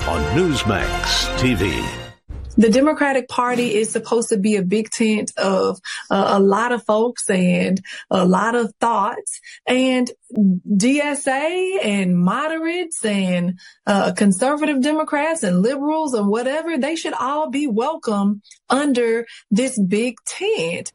on Newsmax TV. The Democratic Party is supposed to be a big tent of a lot of folks and a lot of thoughts, and DSA and moderates and conservative Democrats and liberals and whatever, they should all be welcome under this big tent.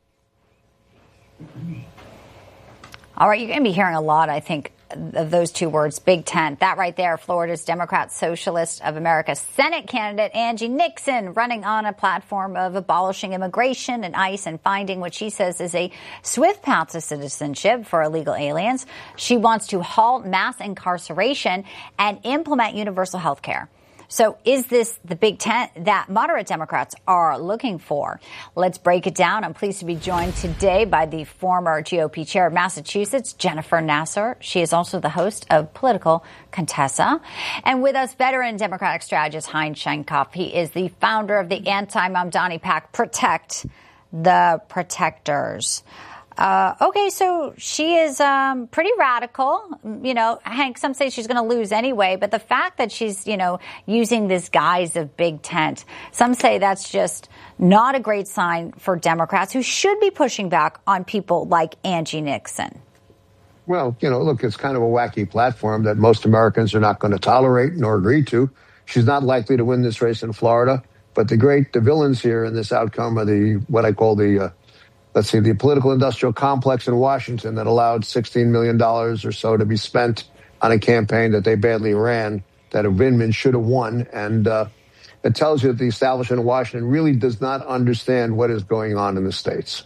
All right, you're going to be hearing a lot, I think, of those two words, big tent. That right there, Florida's Democrat Socialist of America Senate candidate Angie Nixon running on a platform of abolishing immigration and ICE and finding what she says is a swift path to citizenship for illegal aliens. She wants to halt mass incarceration and implement universal health care. So is this the big tent that moderate Democrats are looking for? Let's break it down. I'm pleased to be joined today by the former GOP chair of Massachusetts, Jennifer Nasser. She is also the host of Political Contessa. And with us, veteran Democratic strategist Hein Shenkopf. He is the founder of the anti-Mamdani PAC, Protect the Protectors. Okay, so she is pretty radical. You know, Hank, some say she's going to lose anyway, but the fact that she's, using this guise of big tent, some say that's just not a great sign for Democrats who should be pushing back on people like Angie Nixon. Well, look, it's kind of a wacky platform that most Americans are not going to tolerate nor agree to. She's not likely to win this race in Florida, but the villains here in this outcome are what I call the political industrial complex in Washington that allowed $16 million or so to be spent on a campaign that they badly ran, that Vindman should have won. And it tells you that the establishment in Washington really does not understand what is going on in the states.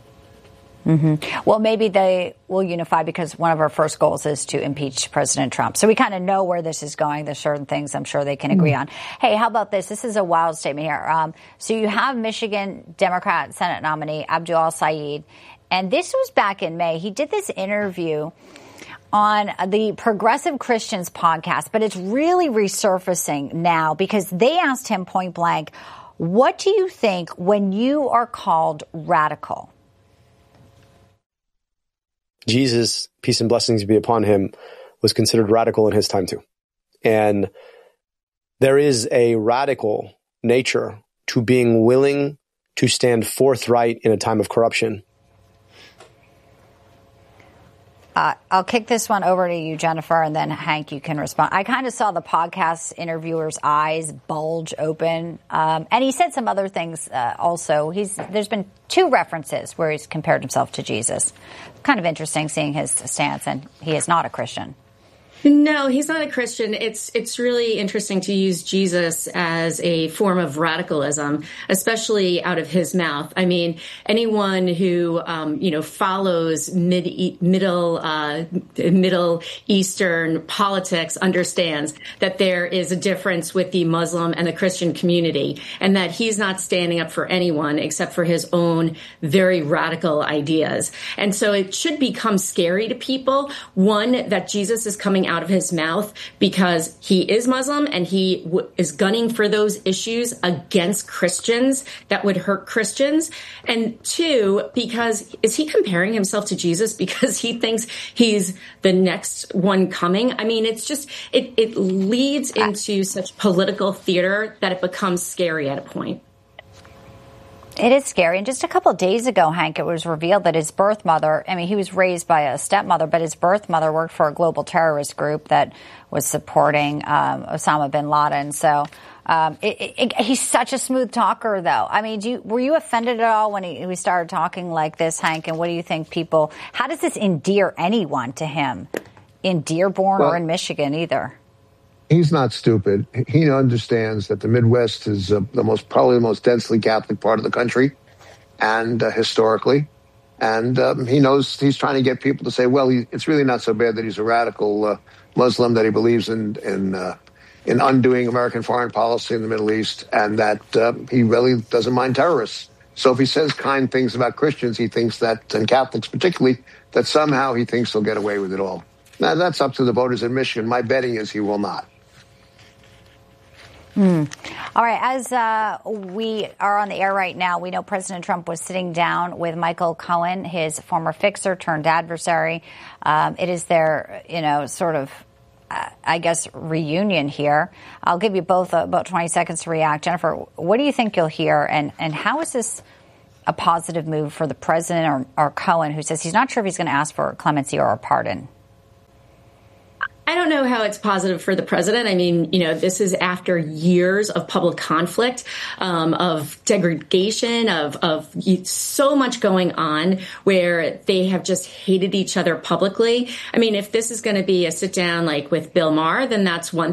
Mm-hmm. Well, maybe they will unify because one of our first goals is to impeach President Trump. So we kind of know where this is going. There's certain things I'm sure they can agree on. Hey, how about this? This is a wild statement here. So you have Michigan Democrat Senate nominee Abdul El-Sayed, and this was back in May. He did this interview on the Progressive Christians podcast, but it's really resurfacing now because they asked him point blank, what do you think when you are called radical? Jesus, peace and blessings be upon him, was considered radical in his time too. And there is a radical nature to being willing to stand forthright in a time of corruption. I'll kick this one over to you, Jennifer, and then Hank, you can respond. I kind of saw the podcast interviewer's eyes bulge open, and he said some other things also. There's been two references where he's compared himself to Jesus. Kind of interesting seeing his stance, and he is not a Christian. No, he's not a Christian. It's really interesting to use Jesus as a form of radicalism, especially out of his mouth. I mean, anyone who follows Middle Eastern politics understands that there is a difference with the Muslim and the Christian community, and that he's not standing up for anyone except for his own very radical ideas. And so it should become scary to people, one, that Jesus is coming out of his mouth because he is Muslim and he is gunning for those issues against Christians that would hurt Christians. And two, because is he comparing himself to Jesus because he thinks he's the next one coming? I mean, it's just, it leads into such political theater that it becomes scary at a point. It is scary. And just a couple of days ago, Hank, it was revealed that his birth mother, he was raised by a stepmother, but his birth mother worked for a global terrorist group that was supporting Osama bin Laden. So he's such a smooth talker, though. I mean, were you offended at all when we started talking like this, Hank? And what do you think how does this endear anyone to him in Dearborn or in Michigan either? He's not stupid. He understands that the Midwest is probably the most densely Catholic part of the country, and historically, and he knows he's trying to get people to say, well, it's really not so bad that he's a radical Muslim, that he believes in undoing American foreign policy in the Middle East, and that he really doesn't mind terrorists. So if he says kind things about Christians, he thinks that, and Catholics particularly, that somehow he thinks he'll get away with it all. Now, that's up to the voters in Michigan. My betting is he will not. All right. As we are on the air right now, we know President Trump was sitting down with Michael Cohen, his former fixer turned adversary. It is their, sort of I guess, reunion here. I'll give you both about 20 seconds to react. Jennifer, what do you think you'll hear? And how is this a positive move for the president or Cohen, who says he's not sure if he's going to ask for clemency or a pardon? I don't know how it's positive for the president. I mean, this is after years of public conflict, of degradation, of so much going on where they have just hated each other publicly. I mean, if this is going to be a sit down like with Bill Maher, then that's one